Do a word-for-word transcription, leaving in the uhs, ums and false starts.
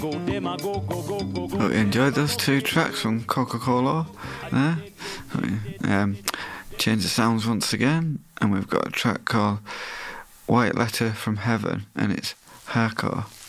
Hope you enjoyed those two tracks from Coca-Cola there. Um, change the sounds once again, and we've got a track called White Letter from Heaven, and it's hardcore.